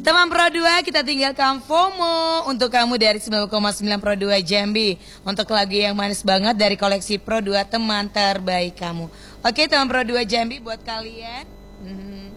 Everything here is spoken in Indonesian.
Teman Pro 2, kita tinggalkan FOMO untuk kamu dari 9,9 Pro 2 Jambi. Untuk lagu yang manis banget dari koleksi Pro 2 teman terbaik kamu. Oke teman Pro 2 Jambi buat kalian.